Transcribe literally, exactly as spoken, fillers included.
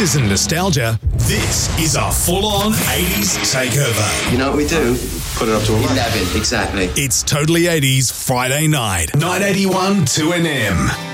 isn't nostalgia. This is a full-on eighties takeover. You know what we do? Put it up to eleven. eleven, exactly. It's Totally eighties Friday night. nine eighty-one two N M.